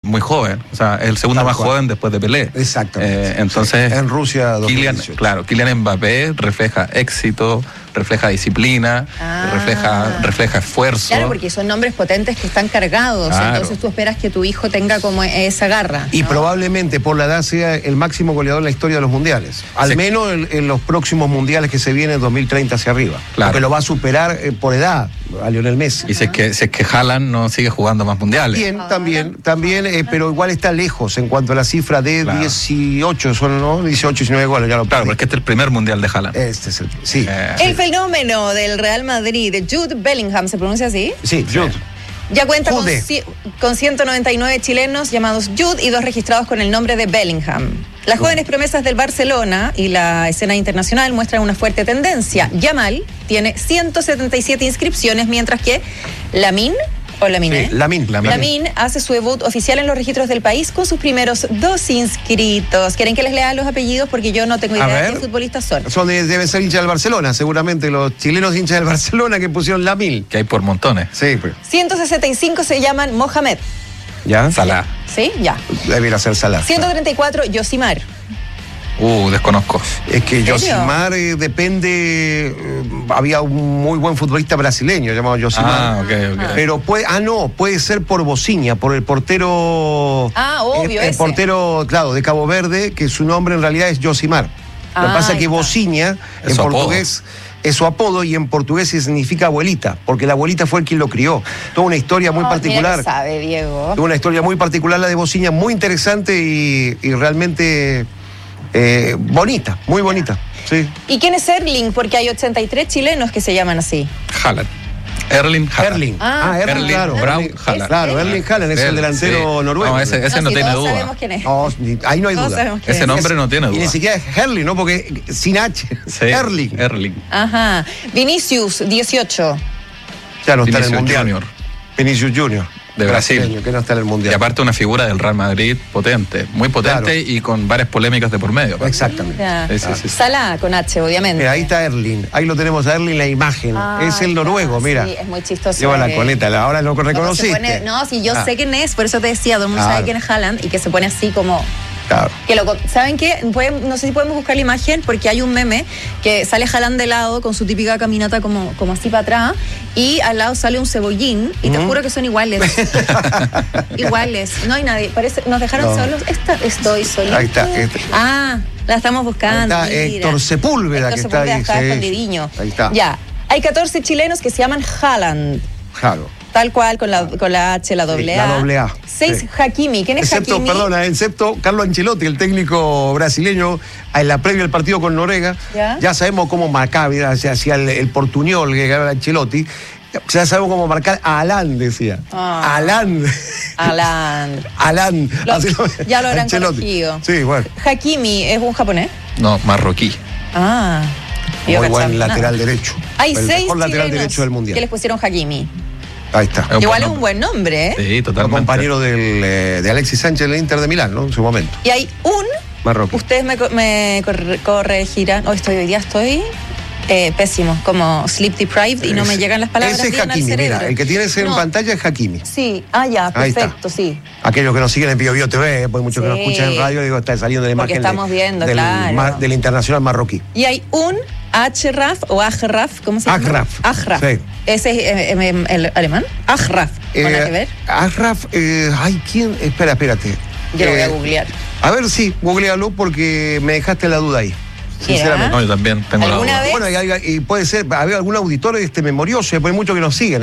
muy joven, o sea, es el segundo más joven después de Pelé. Exactamente. Entonces, en Rusia 2018. Kylian Mbappé refleja éxito, refleja disciplina, refleja esfuerzo. Claro, porque son nombres potentes que están cargados, claro. Entonces tú esperas que tu hijo tenga como esa garra, ¿no? Y probablemente por la edad sea el máximo goleador en la historia de los mundiales. Al menos en los próximos mundiales que se vienen 2030 hacia arriba. Claro. Porque lo va a superar por edad a Lionel Messi. Y si es que Haaland no sigue jugando más mundiales. También, pero igual está lejos en cuanto a la cifra de 18, son, ¿no? 18, 19 goles, ya lo claro, porque este es el primer mundial de Haaland. Este es sí. El fenómeno del Real Madrid, Jude Bellingham, ¿se pronuncia así? Sí, Jude. Ya cuenta con 199 chilenos llamados Jude y 2 registrados con el nombre de Bellingham. Las jóvenes promesas del Barcelona y la escena internacional muestran una fuerte tendencia. Yamal tiene 177 inscripciones, mientras que Lamine hace su debut oficial en los registros del país con sus primeros 2 inscritos. ¿Quieren que les lea los apellidos? Porque yo no tengo idea de qué futbolistas son. Deben ser hinchas del Barcelona, seguramente los chilenos hinchas del Barcelona que pusieron Lamine. Que hay por montones. Sí. 165 se llaman Mohamed. ¿Ya? Salah. Sí, ya. Debería ser Salah. 134, Yosimar. Desconozco. Es que Yosimar depende. Había un muy buen futbolista brasileño llamado Yosimar. Okay. Pero puede ser por Bociña, por el portero. Obvio, el portero, claro, de Cabo Verde, que su nombre en realidad es Yosimar. Lo que pasa es que Bociña, en portugués, es su apodo, y en portugués significa abuelita, porque la abuelita fue el quien lo crió. Toda una historia muy particular. Mira que sabe, Diego. Toda una historia muy particular la de Bociña, muy interesante y realmente. Bonita, muy bonita. Sí. ¿Y quién es Erling? Porque hay 83 chilenos que se llaman así. Haaland. Erling Haaland. Erling, claro. Braut Haaland. Claro, Erling Haaland es el delantero noruego. No, ese no tiene duda. Sabemos quién es. No, ahí no hay duda. Ese nombre no tiene duda. Y ni siquiera es Erling, ¿no? Porque sin H. Sí, Erling. Ajá. Vinicius, 18. Ya no está en el Vinicius Mundial. Junior. Vinicius Junior. De Brasil. Que no está en el Mundial. Y aparte una figura del Real Madrid potente, muy potente, y con varias polémicas de por medio. Exactamente. Sí. Salah con H, obviamente. Mira, ahí está Erling. Ahí lo tenemos a Erling en la imagen. Es el noruego, mira. Sí, es muy chistoso. Lleva la coleta, ahora lo reconociste. Yo sé quién es, por eso te decía, todo el mundo sabe quién es Haaland, y que se pone así como... Claro. Que ¿saben qué? No sé si podemos buscar la imagen, porque hay un meme que sale Haaland de lado con su típica caminata como así para atrás, y al lado sale un cebollín, y te juro que son iguales. Iguales. No hay nadie. Nos dejaron solos. Estoy solito. Ahí está. La estamos buscando. Ahí está Héctor Sepúlveda, que está ahí. Está escondidiño. Ahí está. Ya. Hay 14 chilenos que se llaman Haaland. Claro. Tal cual, con la H, la doble A. La doble A. 6, Hakimi. ¿Quién es Hakimi? Excepto Carlo Ancelotti, el técnico brasileño, en la previa del partido con Noruega. Ya sabemos cómo marcar, hacia el portuñol que era Ancelotti. Ya sabemos cómo marcar a Alan, decía. Alan. Ya lo habrán corregido. Sí, bueno. Hakimi, ¿es un japonés? No, marroquí. Muy buen lateral derecho. Hay 6 mejor lateral derecho del mundial. Que les pusieron Hakimi. Ahí está. Igual es un buen nombre, ¿eh? Sí, totalmente. Compañero de Alexis Sánchez del Inter de Milán, ¿no? En su momento. Y hay un... Marroquí. Ustedes me corregirán. Hoy día estoy pésimo, como sleep deprived, y no me llegan las palabras. Ese es Hakimi, mira, el que tienes en pantalla es Hakimi. Sí, ya, perfecto, sí. Aquellos que nos siguen en Bio TV, pues muchos que nos escuchan en radio, digo, está saliendo la imagen estamos viendo, claro, del internacional marroquí. Y hay un Achraf o Achraf, ¿cómo se llama? Achraf. Sí. ¿Ese es el alemán? Achraf, ¿con nada que ver? Achraf, ¿quién? Espérate. Yo lo voy a googlear. A ver, sí, googlealo porque me dejaste la duda ahí. Sinceramente. No, yo también tengo la duda. ¿Vez? Bueno, y puede ser, había algún auditor memorioso, hay muchos que nos siguen,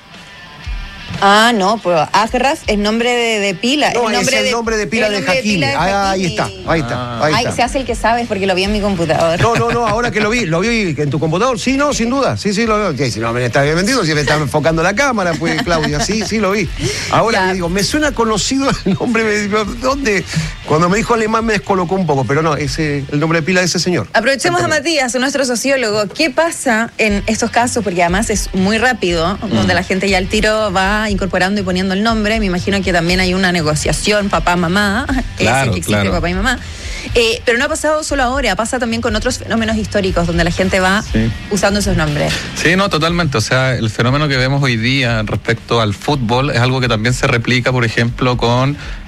No, pero Achraf es nombre de pila. No, es el nombre de pila de Hakimi. Ahí está. Se hace el que sabes porque lo vi en mi computador. No, ahora que lo vi en tu computador, sí, no, sin duda. Sí, lo veo. Si no me está bien mentido, si me está enfocando la cámara, pues Claudia, sí, lo vi. Ahora me digo, me suena conocido el nombre, ¿dónde? Cuando me dijo alemán me descolocó un poco, pero no, es el nombre de pila de ese señor. Aprovechemos a Matías, nuestro sociólogo. ¿Qué pasa en estos casos? Porque además es muy rápido, donde la gente ya al tiro va incorporando y poniendo el nombre. Me imagino que también hay una negociación papá-mamá, claro, que existe papá y mamá. Pero no ha pasado solo ahora, pasa también con otros fenómenos históricos donde la gente va usando esos nombres. Sí, no, totalmente. O sea, el fenómeno que vemos hoy día respecto al fútbol es algo que también se replica, por ejemplo, con